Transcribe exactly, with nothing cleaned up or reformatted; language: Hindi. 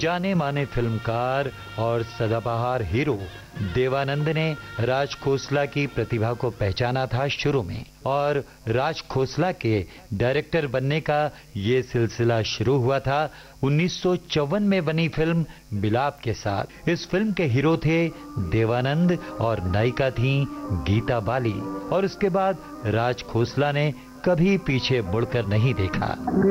जाने माने फिल्मकार और सदाबहार हीरो देवानंद ने राज खोसला की प्रतिभा को पहचाना था शुरू में, और राज खोसला के डायरेक्टर बनने का ये सिलसिला शुरू हुआ था उन्नीस सौ चौवन में बनी फिल्म बिलाप के साथ। इस फिल्म के हीरो थे देवानंद और नायिका थी गीता बाली, और उसके बाद राज खोसला ने कभी पीछे मुड़कर नहीं देखा।